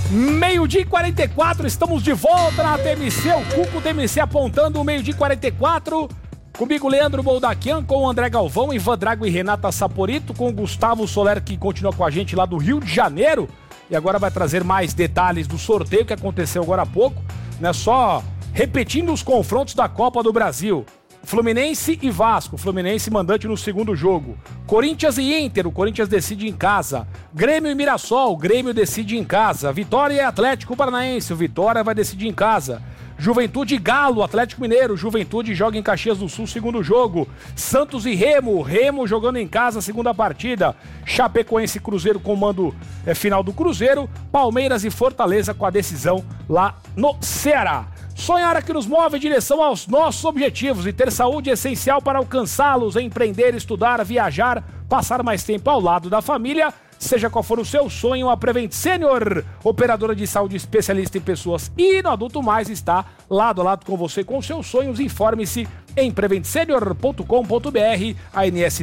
Meio-dia e 44, estamos de volta na TMC, o Cuco TMC apontando o meio-dia e 44, comigo Leandro Boldaquian, com o André Galvão, Ivan Drago e Renata Saporito, com o Gustavo Soler, que continua com a gente lá do Rio de Janeiro, e agora vai trazer mais detalhes do sorteio que aconteceu agora há pouco, né? Só repetindo os confrontos da Copa do Brasil. Fluminense e Vasco, Fluminense mandante no segundo jogo. Corinthians e Inter, o Corinthians decide em casa. Grêmio e Mirassol, o Grêmio decide em casa. Vitória e Atlético Paranaense, o Vitória vai decidir em casa. Juventude e Galo, Atlético Mineiro, Juventude joga em Caxias do Sul, segundo jogo. Santos e Remo, Remo jogando em casa, segunda partida. Chapecoense e Cruzeiro com mando final do Cruzeiro. Palmeiras e Fortaleza com a decisão lá no Ceará. Sonhar é que nos move em direção aos nossos objetivos e ter saúde é essencial para alcançá-los, empreender, estudar, viajar, passar mais tempo ao lado da família. Seja qual for o seu sonho, a Prevent Senior, operadora de saúde especialista em pessoas e no adulto mais, está lado a lado com você com seus sonhos. Informe-se em preventsenior.com.br, ANS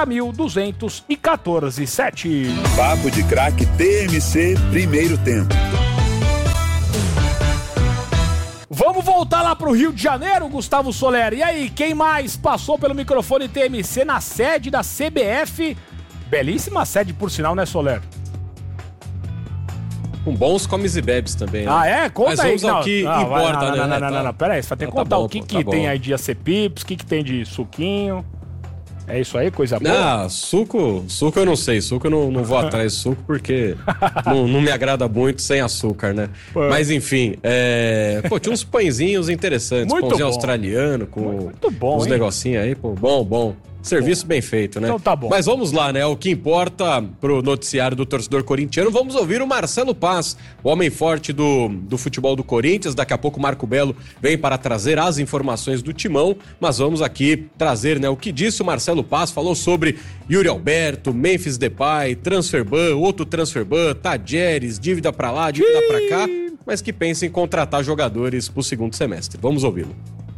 30.214.7. Papo de Craque TMC, primeiro tempo. Vamos voltar lá pro Rio de Janeiro, Gustavo Soler. E aí, quem mais passou pelo microfone TMC na sede da CBF? Belíssima sede, por sinal, né, Soler? Com bons comes e bebes também, né? Ah, é? Conta mas aí. vamos ao que importa, né? Não. Pera aí, você vai ter que contar o que tem aí de ACPips, o que tem de suquinho. É isso aí, coisa boa? Ah, suco eu não sei. Suco eu não vou atrás de suco porque não me agrada muito sem açúcar, né? Pô. Mas enfim, tinha uns pãezinhos interessantes. Muito pãozinho bom. Australiano com muito bom, uns hein? Negocinhos aí, pô. Bom. Serviço bem feito, né? Então tá bom. Mas vamos lá, né? O que importa pro noticiário do torcedor corintiano, vamos ouvir o Marcelo Paz, o homem forte do futebol do Corinthians. Daqui a pouco o Marco Belo vem para trazer as informações do Timão, mas vamos aqui trazer, né, o que disse o Marcelo Paz. Falou sobre Yuri Alberto, Memphis Depay, Transferban, outro Transferban, Tadjeres, dívida pra lá, dívida pra cá, mas que pensa em contratar jogadores pro segundo semestre. Vamos ouvi-lo.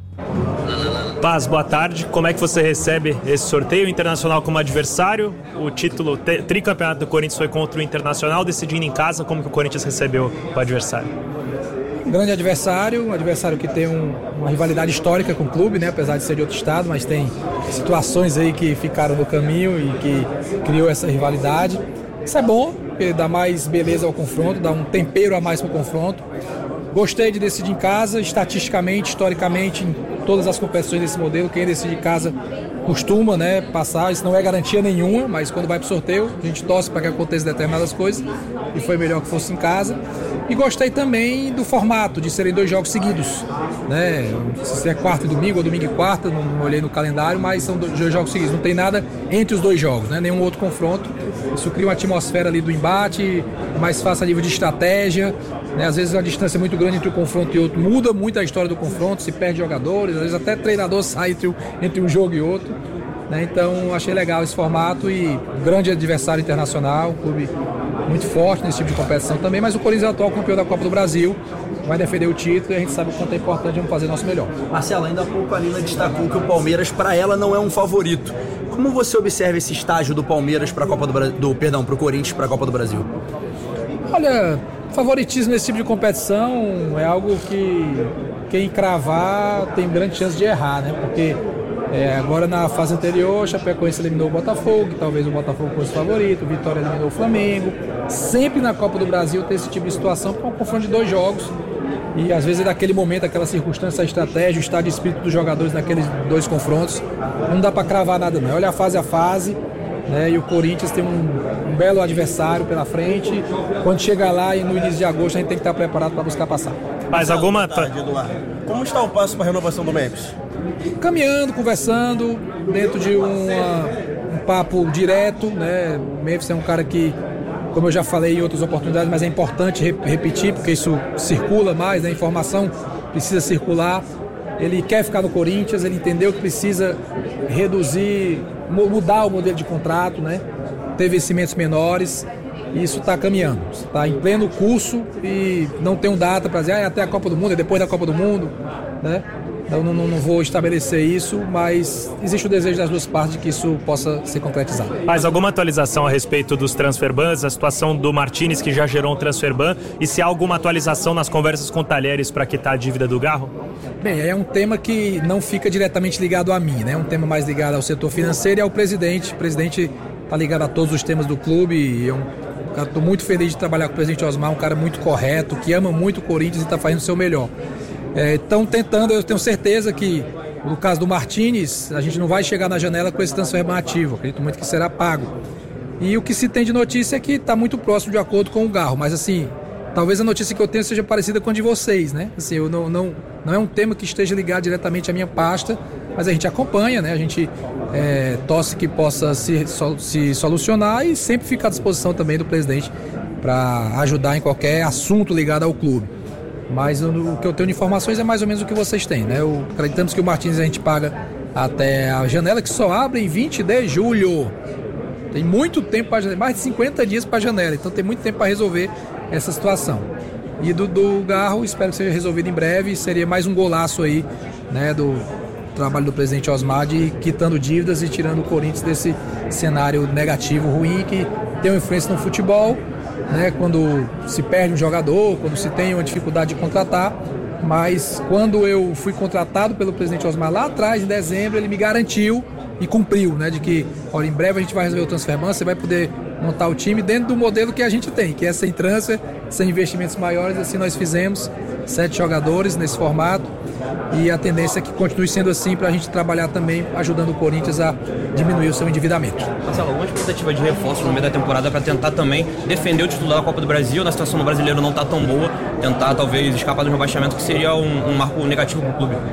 Paz, boa tarde. Como é que você recebe esse sorteio? O Internacional como adversário, o título tricampeonato do Corinthians foi contra o Internacional, decidindo em casa. Como que o Corinthians recebeu o adversário? Grande adversário, um adversário que tem uma rivalidade histórica com o clube, né? Apesar de ser de outro estado, mas tem situações aí que ficaram no caminho e que criou essa rivalidade. Isso é bom, porque dá mais beleza ao confronto, dá um tempero a mais para o confronto. Gostei de decidir em casa, estatisticamente, historicamente, em todas as competições desse modelo, quem decide em casa costuma, né, passar. Isso não é garantia nenhuma, mas quando vai para o sorteio, a gente torce para que aconteça determinadas coisas, e foi melhor que fosse em casa. E gostei também do formato, de serem 2 jogos seguidos, né? Se é quarta e domingo, ou domingo e quarta, não olhei no calendário, mas são 2 jogos seguidos, não tem nada entre os 2 jogos, né? Nenhum outro confronto. Isso cria uma atmosfera ali do embate, mais fácil a nível de estratégia, né? Às vezes a distância é muito grande entre um confronto e outro, muda muito a história do confronto, se perde jogadores, às vezes até treinador sai entre um jogo e outro, né? Então achei legal esse formato e grande adversário internacional, um clube muito forte nesse tipo de competição também, mas o Corinthians é o atual campeão da Copa do Brasil, vai defender o título e a gente sabe o quanto é importante, vamos fazer o nosso melhor. Marcelo, ainda há pouco a Lina destacou que o Palmeiras, para ela, não é um favorito. Como você observa esse estágio do Palmeiras para a Copa pro Corinthians para a Copa do Brasil? Olha, favoritismo nesse tipo de competição é algo que quem cravar tem grande chance de errar, né? Porque agora na fase anterior, o Chapecoense eliminou o Botafogo, que talvez o Botafogo fosse favorito, o Vitória eliminou o Flamengo. Sempre na Copa do Brasil tem esse tipo de situação, porque é um confronto de 2 jogos. E às vezes é daquele momento, aquela circunstância, a estratégia, o estado de espírito dos jogadores naqueles 2 confrontos. Não dá para cravar nada não, olha a fase, né? E o Corinthians tem um belo adversário pela frente. Quando chegar lá e no início de agosto a gente tem que estar preparado para buscar passar. Mas alguma... Como está o passo para a renovação do Memphis? Caminhando, conversando, dentro de um papo direto, né? O Memphis é um cara que, como eu já falei em outras oportunidades, mas é importante repetir, porque isso circula mais, né? A informação precisa circular. Ele quer ficar no Corinthians, ele entendeu que precisa reduzir, mudar o modelo de contrato, né? Ter vencimentos menores. E isso está caminhando, está em pleno curso e não tem data para dizer até a Copa do Mundo, é depois da Copa do Mundo, né? Então não vou estabelecer isso, mas existe o desejo das duas partes de que isso possa ser concretizado. Mas alguma atualização a respeito dos transferbans, a situação do Martínez, que já gerou um transferban, e se há alguma atualização nas conversas com o Talheres para quitar a dívida do Garro? Bem, é um tema que não fica diretamente ligado a mim, né? É um tema mais ligado ao setor financeiro e ao presidente. O presidente está ligado a todos os temas do clube e estou muito feliz de trabalhar com o presidente Osmar, um cara muito correto, que ama muito o Corinthians e está fazendo o seu melhor. Estão tentando, eu tenho certeza que no caso do Martínez, a gente não vai chegar na janela com esse transfer ativo, acredito muito que será pago. E o que se tem de notícia é que está muito próximo de acordo com o Garro, mas assim, talvez a notícia que eu tenho seja parecida com a de vocês, né? Assim, eu não é um tema que esteja ligado diretamente à minha pasta, mas a gente acompanha, né? A gente torce que possa se solucionar e sempre fica à disposição também do presidente para ajudar em qualquer assunto ligado ao clube. Mas o que eu tenho de informações é mais ou menos o que vocês têm, né? Acreditamos que o Martínez a gente paga até a janela, que só abre em 20 de julho. Tem muito tempo, mais de 50 dias para a janela, então tem muito tempo para resolver essa situação. E do Garro, espero que seja resolvido em breve, seria mais um golaço aí, né, do trabalho do presidente Osmar de quitando dívidas e tirando o Corinthians desse cenário negativo, ruim, que tem uma influência no futebol, né, quando se perde um jogador, quando se tem uma dificuldade de contratar. Mas quando eu fui contratado pelo presidente Osmar lá atrás, em dezembro, ele me garantiu e cumpriu, né, de que, olha, em breve a gente vai resolver o transferban, você vai poder montar o time dentro do modelo que a gente tem, que é sem transfer, sem investimentos maiores. Assim nós fizemos 7 jogadores nesse formato e a tendência é que continue sendo assim para a gente trabalhar também ajudando o Corinthians a diminuir o seu endividamento. Marcelo, alguma expectativa de reforço no meio da temporada para tentar também defender o título da Copa do Brasil? Na situação do brasileiro não está tão boa, tentar talvez escapar do rebaixamento, que seria um marco negativo para o clube?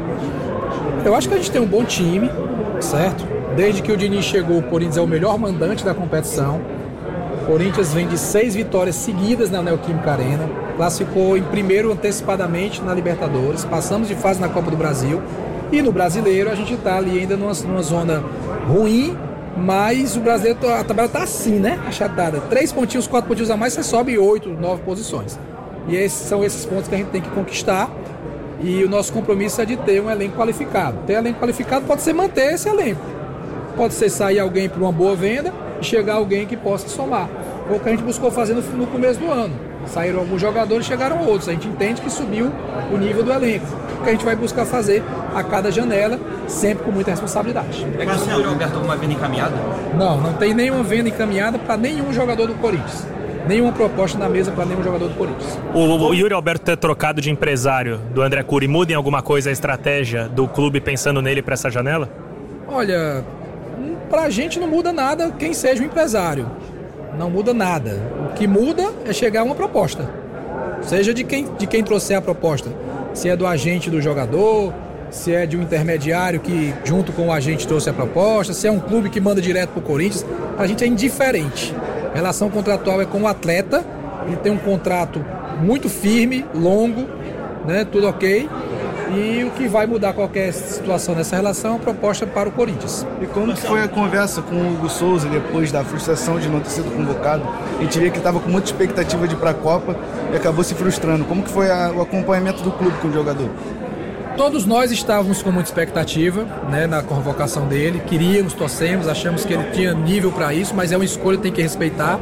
Eu acho que a gente tem um bom time, certo? Desde que o Diniz chegou, o Corinthians é o melhor mandante da competição. O Corinthians vem de 6 vitórias seguidas na Neoquímica Arena, classificou em primeiro antecipadamente na Libertadores, passamos de fase na Copa do Brasil e no Brasileiro a gente está ali ainda numa zona ruim, mas o brasileiro, a tabela está assim, né? Achatada. 3 pontinhos, 4 pontinhos a mais, você sobe 8, 9 posições. E são esses pontos que a gente tem que conquistar e o nosso compromisso é de ter um elenco qualificado. Ter elenco qualificado pode ser manter esse elenco, pode ser sair alguém por uma boa venda e chegar alguém que possa somar. Foi o que a gente buscou fazer no começo do ano. Saíram alguns jogadores, chegaram outros. A gente entende que subiu o nível do elenco. O que a gente vai buscar fazer a cada janela, sempre com muita responsabilidade. É que o Yuri Alberto alguma venda encaminhada? Não tem nenhuma venda encaminhada para nenhum jogador do Corinthians. Nenhuma proposta na mesa para nenhum jogador do Corinthians. O Yuri Alberto ter trocado de empresário do André Curi muda em alguma coisa a estratégia do clube pensando nele para essa janela? Olha, pra gente não muda nada quem seja o empresário. Não muda nada. O que muda é chegar a uma proposta. Seja de quem trouxer a proposta. Se é do agente do jogador, se é de um intermediário que junto com o agente trouxe a proposta, se é um clube que manda direto pro Corinthians, a gente é indiferente. A relação contratual é com o atleta, ele tem um contrato muito firme, longo, né, tudo ok. E o que vai mudar qualquer situação nessa relação é uma proposta para o Corinthians. E como foi a conversa com o Hugo Souza depois da frustração de não ter sido convocado? A gente via que estava com muita expectativa de ir para a Copa e acabou se frustrando. Como que foi o acompanhamento do clube com o jogador? Todos nós estávamos com muita expectativa, né, na convocação dele. Queríamos, torcemos, achamos que ele tinha nível para isso, mas é uma escolha, tem que respeitar.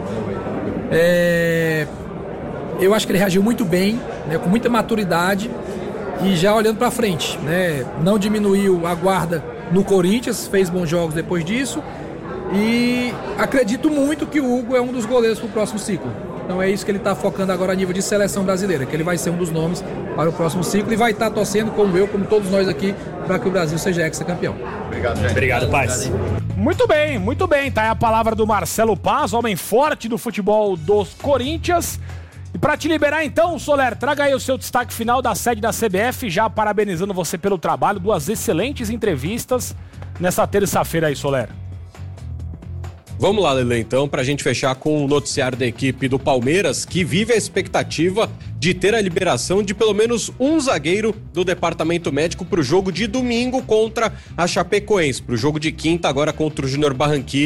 Eu acho que ele reagiu muito bem, né, com muita maturidade. E já olhando para frente, né? Não diminuiu a guarda no Corinthians, fez bons jogos depois disso. E acredito muito que o Hugo é um dos goleiros para o próximo ciclo. Então é isso que ele está focando agora a nível de seleção brasileira, que ele vai ser um dos nomes para o próximo ciclo e vai estar torcendo, como eu, como todos nós aqui, para que o Brasil seja hexacampeão. Obrigado, gente. Obrigado, Paz. Muito bem. Tá aí a palavra do Marcelo Paz, homem forte do futebol dos Corinthians. E para te liberar então, Soler, traga aí o seu destaque final da sede da CBF, já parabenizando você pelo trabalho, 2 excelentes entrevistas nessa terça-feira aí, Soler. Vamos lá, Lelê, então, para a gente fechar com o noticiário da equipe do Palmeiras, que vive a expectativa de ter a liberação de pelo menos um zagueiro do departamento médico para o jogo de domingo contra a Chapecoense. Para o jogo de quinta, agora contra o Júnior Barranquilla,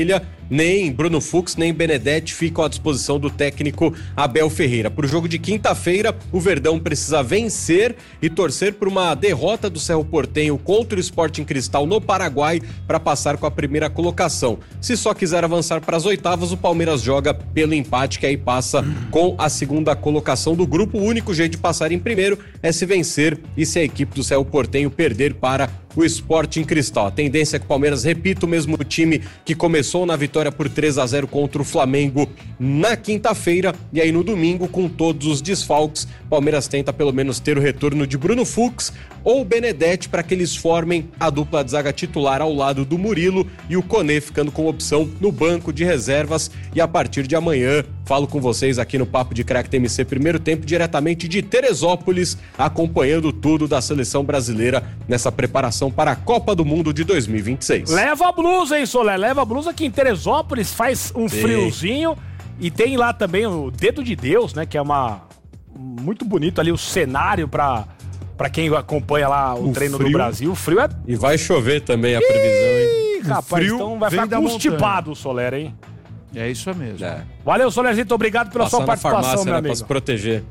nem Bruno Fux, nem Benedetti ficam à disposição do técnico Abel Ferreira. Para o jogo de quinta-feira, o Verdão precisa vencer e torcer por uma derrota do Cerro Porteño contra o Sporting Cristal no Paraguai para passar com a primeira colocação. Se só quiser avançar para as oitavas, o Palmeiras joga pelo empate, que aí passa com a segunda colocação do grupo. O único jeito de passar em primeiro é se vencer e se a equipe do Cerro Porteño perder para o Sporting Cristal. A tendência é que o Palmeiras repita o mesmo time que começou na vitória por 3-0 contra o Flamengo na quinta-feira, e aí no domingo, com todos os desfalques, o Palmeiras tenta pelo menos ter o retorno de Bruno Fux ou Benedetti para que eles formem a dupla de zaga titular ao lado do Murilo, e o Koné ficando com opção no banco de reservas. E a partir de amanhã falo com vocês aqui no Papo de Craque TMC Primeiro Tempo, diretamente de Teresópolis, acompanhando tudo da seleção brasileira nessa preparação para a Copa do Mundo de 2026. Leva a blusa, hein, Soler? Leva a blusa, que em Teresópolis faz um friozinho, e tem lá também o Dedo de Deus, né, que é muito bonito ali o cenário para quem acompanha lá o treino do Brasil. O frio é... E vai chover também a previsão, hein? Rapaz, então vai ficar constipado o Soler, hein? É isso mesmo. É. Valeu, Solerzito, obrigado pela sua participação, farmácia, meu né, amigo. pra se proteger.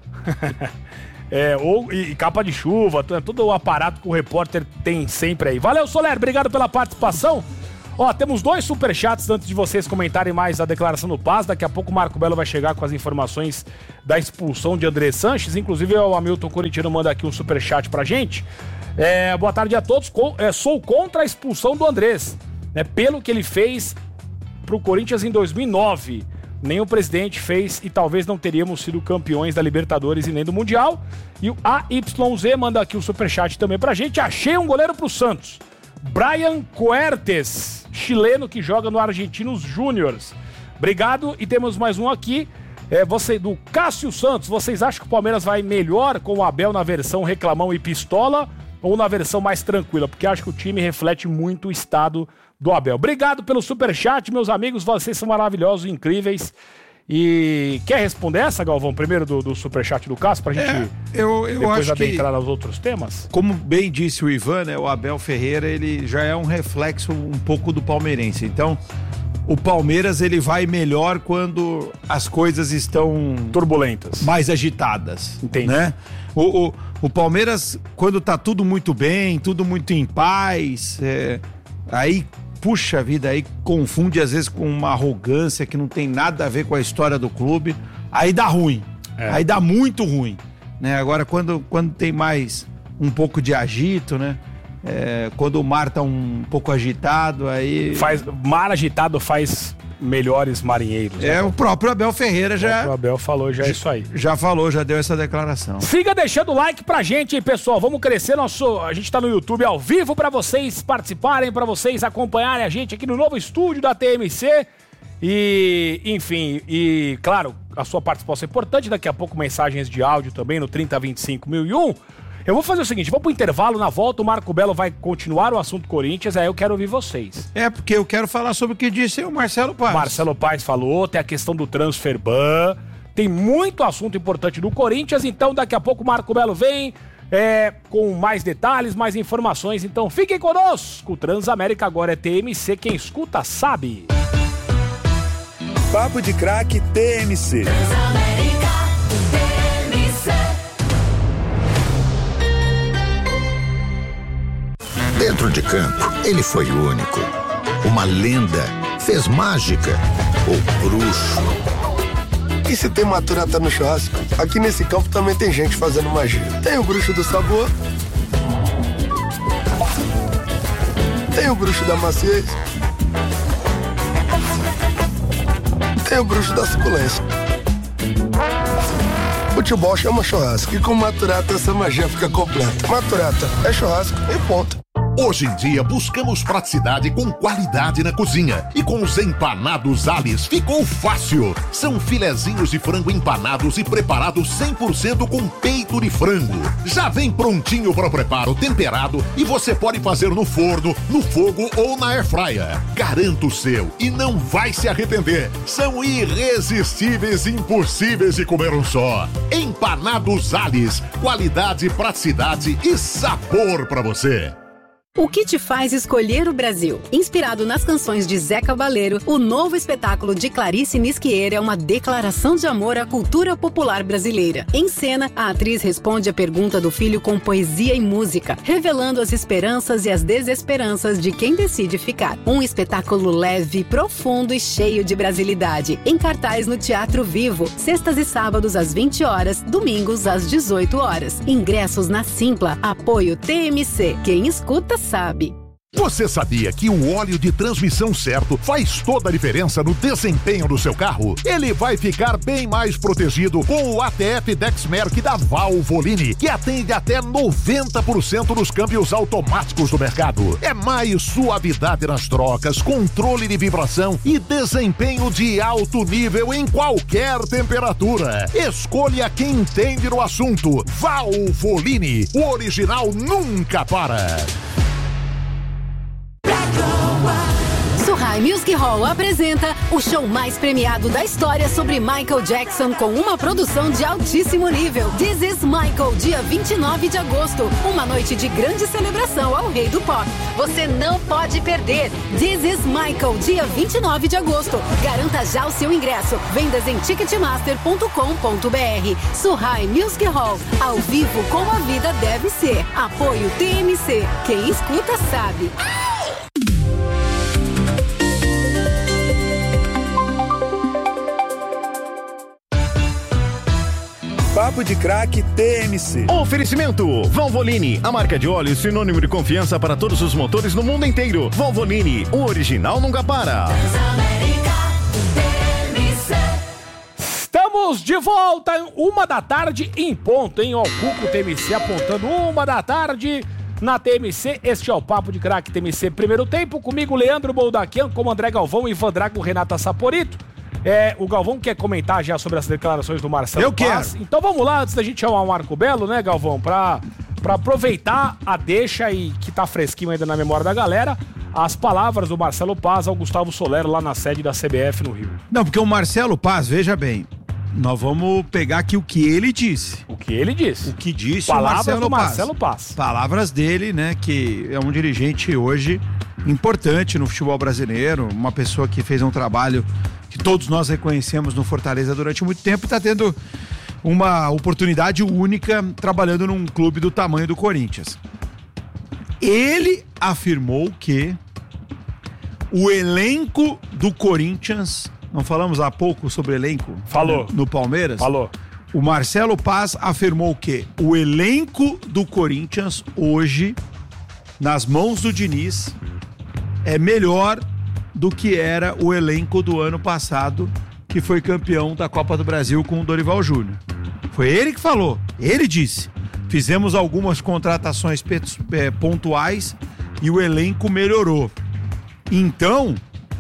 E capa de chuva, todo o aparato que o repórter tem sempre aí. Valeu, Soler, obrigado pela participação. Ó, temos 2 superchats antes de vocês comentarem mais a declaração do Paz. Daqui a pouco o Marco Belo vai chegar com as informações da expulsão de André Sanches. Inclusive o Hamilton Corintiano manda aqui um superchat pra gente. Boa tarde a todos. Sou contra a expulsão do Andrés, né, pelo que ele fez pro Corinthians em 2009. Nem o presidente fez, e talvez não teríamos sido campeões da Libertadores e nem do Mundial. E o AYZ manda aqui o superchat também pra gente. Achei um goleiro pro Santos. Brian Coertes, chileno que joga no Argentinos Júniors. Obrigado, e temos mais um aqui. Do Cássio Santos. Vocês acham que o Palmeiras vai melhor com o Abel na versão reclamão e pistola, ou na versão mais tranquila? Porque acho que o time reflete muito o estado do Abel. Obrigado pelo superchat, meus amigos. Vocês são maravilhosos, incríveis. E quer responder essa, Galvão, primeiro do superchat do Cássio, pra gente depois acho adentrar nos outros temas? Como bem disse o Ivan, né, o Abel Ferreira, ele já é um reflexo um pouco do palmeirense. Então, o Palmeiras, ele vai melhor quando as coisas estão turbulentas, mais agitadas. Entendi. Né? O Palmeiras, quando tá tudo muito bem, tudo muito em paz, aí, puxa vida, aí confunde às vezes com uma arrogância que não tem nada a ver com a história do clube, aí dá ruim, aí dá muito ruim, né? Agora, quando tem mais um pouco de agito, né? Quando o mar tá um pouco agitado, aí... Mar agitado faz melhores marinheiros. Né? O próprio Abel Ferreira já... O próprio Abel falou já isso aí. Já falou, já deu essa declaração. Siga deixando o like pra gente, hein, pessoal. Vamos crescer a gente tá no YouTube ao vivo pra vocês participarem, pra vocês acompanharem a gente aqui no novo estúdio da TMC. E, enfim, claro, a sua participação é importante. Daqui a pouco mensagens de áudio também no 3025.001. Eu vou fazer o seguinte, vamos pro intervalo, na volta o Marco Belo vai continuar o assunto Corinthians, aí eu quero ouvir vocês. Porque eu quero falar sobre o que disse o Marcelo Paes. Marcelo Paes falou, tem a questão do transfer ban, tem muito assunto importante do Corinthians, então daqui a pouco o Marco Belo vem com mais detalhes, mais informações, então fiquem conosco. O Transamérica agora é TMC, quem escuta sabe. Papo de Craque TMC. Transamérica TMC. Dentro de campo, ele foi único. Uma lenda, fez mágica, o bruxo. E se tem Maturata no churrasco, aqui nesse campo também tem gente fazendo magia. Tem o bruxo do sabor, tem o bruxo da maciez, tem o bruxo da suculência. Futebol chama churrasco e com Maturata essa magia fica completa. Maturata é churrasco e ponto. Hoje em dia buscamos praticidade com qualidade na cozinha. E com os empanados Alice ficou fácil. São filezinhos de frango empanados e preparados 100% com peito de frango. Já vem prontinho para o preparo, temperado, e você pode fazer no forno, no fogo ou na airfryer. Garanta o seu e não vai se arrepender. São irresistíveis e impossíveis de comer um só. Empanados Alice, qualidade, praticidade e sabor para você. O que te faz escolher o Brasil? Inspirado nas canções de Zé Cabaleiro, o novo espetáculo de Clarice Nisquier é uma declaração de amor à cultura popular brasileira. Em cena, a atriz responde a pergunta do filho com poesia e música, revelando as esperanças e as desesperanças de quem decide ficar. Um espetáculo leve, profundo e cheio de brasilidade. Em cartaz no Teatro Vivo, sextas e sábados às 20 horas, domingos às 18 horas. Ingressos na Simpla. Apoio TMC. Quem escuta sabe. Você sabia que o óleo de transmissão certo faz toda a diferença no desempenho do seu carro? Ele vai ficar bem mais protegido com o ATF Dexmerc da Valvoline, que atende até 90% dos câmbios automáticos do mercado. É mais suavidade nas trocas, controle de vibração e desempenho de alto nível em qualquer temperatura. Escolha quem entende no assunto. Valvoline, o original nunca para. Surrai Music Hall apresenta o show mais premiado da história sobre Michael Jackson com uma produção de altíssimo nível. This is Michael, dia 29 de agosto. Uma noite de grande celebração ao rei do pop. Você não pode perder. This is Michael, dia 29 de agosto. Garanta já o seu ingresso. Vendas em ticketmaster.com.br. Surrai Music Hall, ao vivo como a vida deve ser. Apoio TMC. Quem escuta sabe. Papo de Craque TMC. Oferecimento Valvoline, a marca de óleo sinônimo de confiança para todos os motores no mundo inteiro. Valvoline, o original nunca para. Estamos de volta, 1h em ponto, hein? Ó, o Cuco TMC apontando 1h na TMC. Este é o Papo de Craque TMC primeiro tempo. Comigo, Leandro Boldaquian, como André Galvão, Ivan Drago, Renata Saporito. O Galvão quer comentar já sobre as declarações do Marcelo Paz. Quero. Então vamos lá, antes da gente chamar o Marco Belo, né, Galvão, pra aproveitar a deixa e que tá fresquinho ainda na memória da galera, as palavras do Marcelo Paz ao Gustavo Solero lá na sede da CBF no Rio. Não, porque o Marcelo Paz, veja bem, nós vamos pegar aqui o que ele disse. O que ele disse. O que disse palavras o do Marcelo Paz. Palavras dele, né, que é um dirigente hoje importante no futebol brasileiro, uma pessoa que fez um trabalho que todos nós reconhecemos no Fortaleza durante muito tempo e está tendo uma oportunidade única trabalhando num clube do tamanho do Corinthians. Ele afirmou que o elenco do Corinthians, não falamos há pouco sobre elenco? Falou. No Palmeiras? Falou. O Marcelo Paz afirmou que o elenco do Corinthians hoje, nas mãos do Diniz, é melhor do que era o elenco do ano passado, que foi campeão da Copa do Brasil com o Dorival Júnior. Foi ele que falou, ele disse. Fizemos algumas contratações pontuais e o elenco melhorou. Então,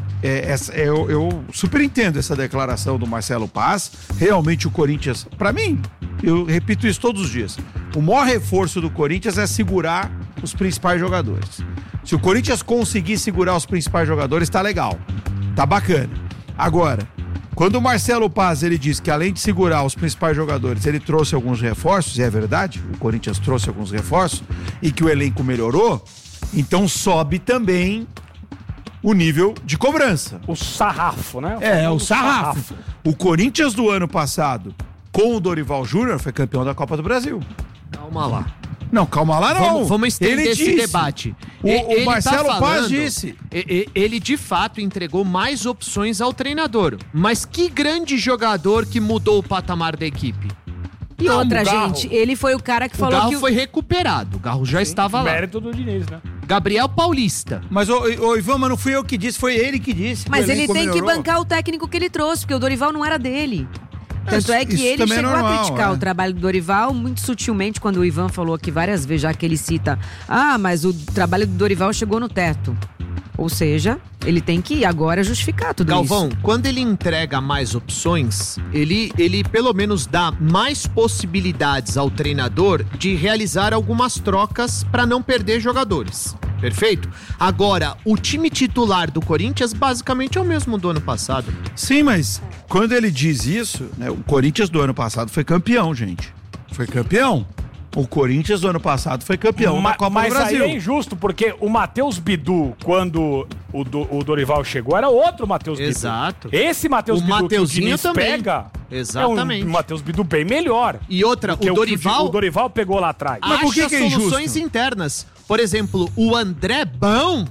eu super entendo essa declaração do Marcelo Paz. Realmente o Corinthians, pra mim, eu repito isso todos os dias, o maior reforço do Corinthians é segurar os principais jogadores. Se o Corinthians conseguir segurar os principais jogadores, tá legal, tá bacana. Agora, quando o Marcelo Paz, ele diz que além de segurar os principais jogadores, ele trouxe alguns reforços, e é verdade, o Corinthians trouxe alguns reforços, e que o elenco melhorou, então sobe também o nível de cobrança. O sarrafo, né? O sarrafo. O Corinthians do ano passado, com o Dorival Júnior, foi campeão da Copa do Brasil. Calma lá. Não, calma lá não. Vamos estender esse debate. O Marcelo Paz disse. Ele de fato entregou mais opções ao treinador. Mas que grande jogador que mudou o patamar da equipe. E outra, gente, ele foi o cara que falou que... O Garro foi recuperado, o Garro já estava lá. Mérito do Diniz, né? Gabriel Paulista. Mas, ô Ivan, mas não fui eu que disse, foi ele que disse. Mas ele tem que bancar o técnico que ele trouxe, porque o Dorival não era dele. Tanto é que ele chegou a criticar o trabalho do Dorival muito sutilmente quando o Ivan falou aqui várias vezes, já que ele cita, mas o trabalho do Dorival chegou no teto. Ou seja, ele tem que agora justificar tudo isso. Galvão, quando ele entrega mais opções, ele pelo menos dá mais possibilidades ao treinador de realizar algumas trocas para não perder jogadores. Perfeito? Agora, o time titular do Corinthians basicamente é o mesmo do ano passado. Sim, mas quando ele diz isso, né, o Corinthians do ano passado foi campeão, gente. Foi campeão. O Corinthians, do ano passado, foi campeão da Copa do Brasil. Mas aí é injusto, porque o Matheus Bidu, quando o Dorival chegou, era outro Matheus Bidu. Exato. Esse Matheus Bidu que o Diniz também pega... Exatamente. É um Matheus Bidu bem melhor. E outra, o Dorival pegou lá atrás. Mas por que é soluções internas? Por exemplo, o André Bão...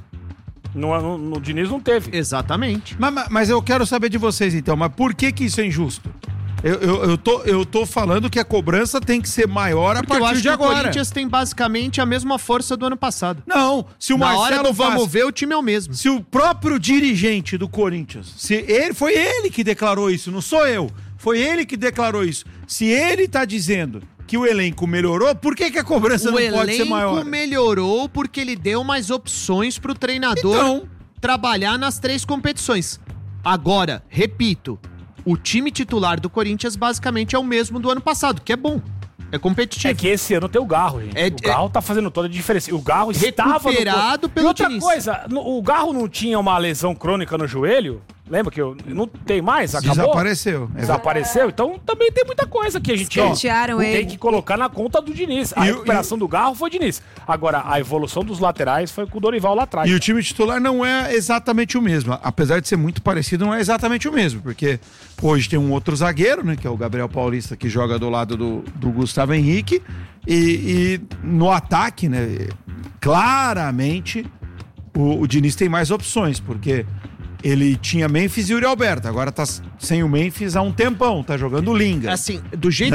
No Diniz não teve. Exatamente. Mas eu quero saber de vocês, então. Mas por que isso é injusto? Eu tô falando que a cobrança tem que ser maior a partir de agora. O Corinthians tem basicamente a mesma força do ano passado. Não, se o Marcelo vamos ver, o time é o mesmo. Se o próprio dirigente do Corinthians, foi ele que declarou isso, não sou eu. Foi ele que declarou isso. Se ele tá dizendo que o elenco melhorou, por que a cobrança não pode ser maior? O elenco melhorou porque ele deu mais opções pro treinador trabalhar nas 3 competições. Agora, repito, o time titular do Corinthians basicamente é o mesmo do ano passado, que é bom. É competitivo. É que esse ano tem o Garro, gente. O Garro tá fazendo toda a diferença. O Garro estava recuperado pelo outra Diniz. Coisa, o Garro não tinha uma lesão crônica no joelho? Lembra que não tem mais? Acabou? Desapareceu? Então também tem muita coisa que a gente tem que colocar na conta do Diniz. A recuperação do Garro foi o Diniz. Agora, a evolução dos laterais foi com o Dorival lá atrás. E o time titular não é exatamente o mesmo. Apesar de ser muito parecido, não é exatamente o mesmo. Porque hoje tem um outro zagueiro, né? Que é o Gabriel Paulista, que joga do lado do Gustavo Henrique. E no ataque, né? Claramente, o Diniz tem mais opções, porque... Ele tinha Memphis e Yuri Alberto, agora tá sem o Memphis há um tempão, tá jogando Linga. Assim, do jeito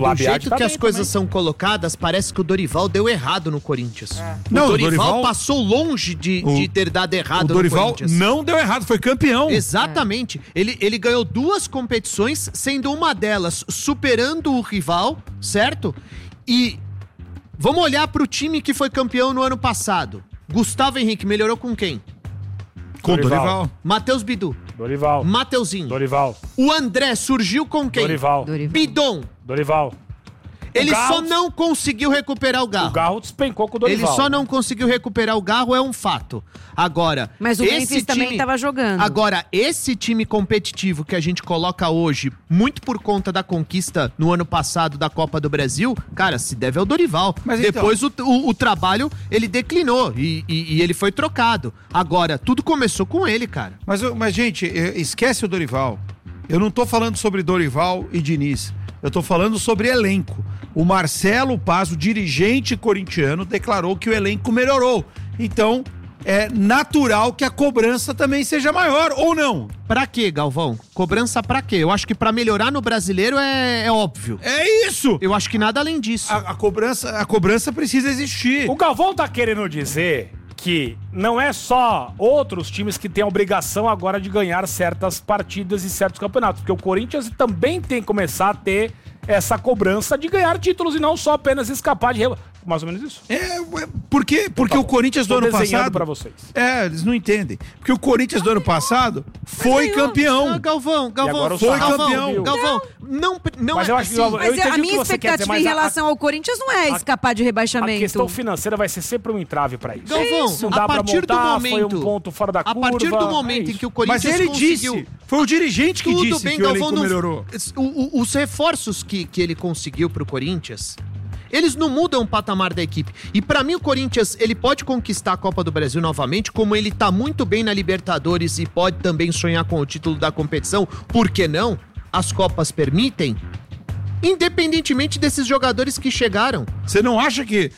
que as coisas são colocadas, parece que o Dorival deu errado no Corinthians. O Dorival passou longe de ter dado errado no Corinthians. O Dorival não deu errado, foi campeão. Exatamente. Ele ganhou 2 competições, sendo uma delas superando o rival, certo? E vamos olhar pro time que foi campeão no ano passado. Gustavo Henrique melhorou com quem? Com Dorival. Matheus Bidu. Dorival. Mateuzinho. Dorival. O André surgiu com quem? Dorival. Bidon. Dorival. Ele só não conseguiu recuperar o Garro. O Garro despencou com o Dorival. Ele só não conseguiu recuperar o Garro, é um fato. Agora, mas o Memphis também estava jogando. Agora, esse time competitivo que a gente coloca hoje, muito por conta da conquista no ano passado da Copa do Brasil, cara, se deve ao Dorival. Mas depois o trabalho, ele declinou e ele foi trocado. Agora, tudo começou com ele, cara. Mas gente, esquece o Dorival. Eu não tô falando sobre Dorival e Diniz. Eu tô falando sobre elenco. O Marcelo Paz, o dirigente corintiano, declarou que o elenco melhorou. Então, é natural que a cobrança também seja maior, ou não? Pra quê, Galvão? Cobrança pra quê? Eu acho que pra melhorar no brasileiro é óbvio. É isso! Eu acho que nada além disso. A cobrança precisa existir. O Galvão tá querendo dizer que não é só outros times que têm a obrigação agora de ganhar certas partidas e certos campeonatos, porque o Corinthians também tem que começar a ter essa cobrança de ganhar títulos e não só apenas escapar de... Mais ou menos isso? Porque o Corinthians do ano passado... pra vocês. Eles não entendem. Porque o Corinthians do ano passado foi campeão. Galvão, foi campeão. Galvão, não mas eu acho que mas a minha expectativa em relação ao Corinthians não é escapar de rebaixamento. A questão financeira vai ser sempre um entrave pra isso. Galvão, não dá a partir pra montar, do momento, foi um ponto fora da curva. A partir do momento em que o Corinthians mas ele conseguiu... disse, foi o dirigente que disse bem, que o elenco melhorou. Os reforços que ele conseguiu pro Corinthians... Eles não mudam o patamar da equipe. E pra mim o Corinthians, ele pode conquistar a Copa do Brasil novamente, como ele tá muito bem na Libertadores e pode também sonhar com o título da competição. Por que não? As Copas permitem. Independentemente desses jogadores que chegaram. Você não acha que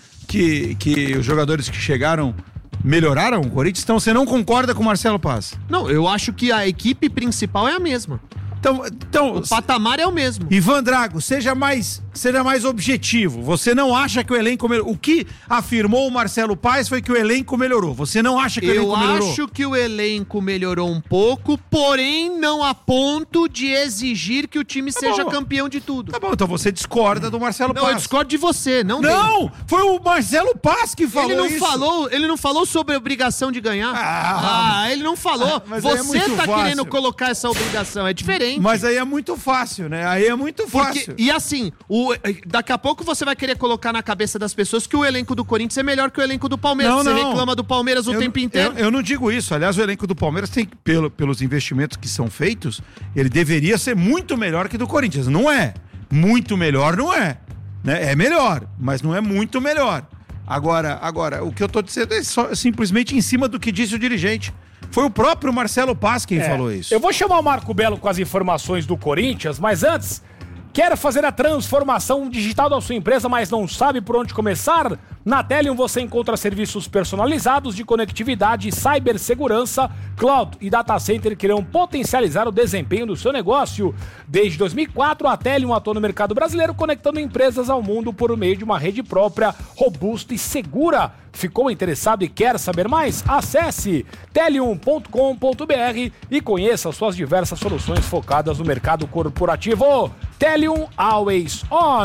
os jogadores que chegaram melhoraram o Corinthians? Então você não concorda com o Marcelo Paz? Não, eu acho que a equipe principal é a mesma. Então, o patamar é o mesmo. Ivan Drago, seja mais objetivo. Você não acha que o elenco melhorou? O que afirmou o Marcelo Paes foi que o elenco melhorou. Você não acha que o elenco melhorou? Eu acho que o elenco melhorou um pouco, porém não a ponto de exigir que o time seja campeão de tudo. Tá bom, então você discorda do Marcelo Paes. Não, eu discordo de você, não dele. Não, foi o Marcelo Paes que falou Ele não falou sobre a obrigação de ganhar. Ele não falou. Você tá querendo colocar essa obrigação, é diferente. Mas aí é muito fácil, né? Aí é muito fácil. E assim, daqui a pouco você vai querer colocar na cabeça das pessoas que o elenco do Corinthians é melhor que o elenco do Palmeiras. Você reclama do Palmeiras o tempo inteiro. Eu não digo isso. Aliás, o elenco do Palmeiras tem, pelos investimentos que são feitos, ele deveria ser muito melhor que do Corinthians. Não é. Muito melhor não é. né? É melhor, mas não é muito melhor. Agora, o que eu tô dizendo é simplesmente em cima do que disse o dirigente. Foi o próprio Marcelo Paz quem falou isso. Eu vou chamar o Marco Belo com as informações do Corinthians, mas antes, quer fazer a transformação digital da sua empresa, mas não sabe por onde começar? Na Telium você encontra serviços personalizados de conectividade, cibersegurança, cloud e data center que irão potencializar o desempenho do seu negócio. Desde 2004, a Telium atua no mercado brasileiro, conectando empresas ao mundo por meio de uma rede própria, robusta e segura. Ficou interessado e quer saber mais? Acesse telium.com.br e conheça suas diversas soluções focadas no mercado corporativo. Telium Always On.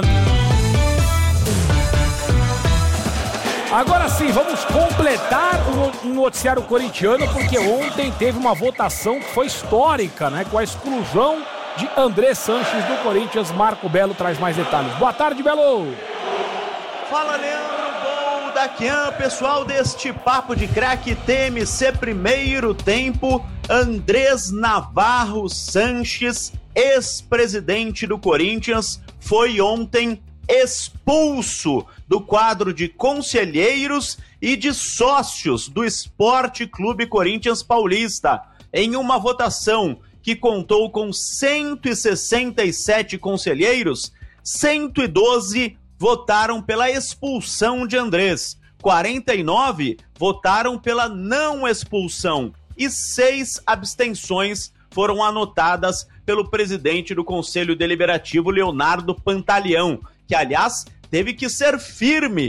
Agora sim, vamos completar o noticiário corintiano, porque ontem teve uma votação que foi histórica, né? Com a exclusão de André Sanches do Corinthians. Marco Belo traz mais detalhes. Boa tarde, Belo! Fala, Leandro Boldaquian, pessoal deste Papo de Craque TMC primeiro tempo. Andrés Navarro Sanches, ex-presidente do Corinthians, foi ontem expulso do quadro de conselheiros e de sócios do Esporte Clube Corinthians Paulista, em uma votação que contou com 167 conselheiros. 112 votaram pela expulsão de Andrés, 49 votaram pela não expulsão e 6 abstenções foram anotadas pelo presidente do Conselho Deliberativo, Leonardo Pantaleão, que, aliás, teve que ser firme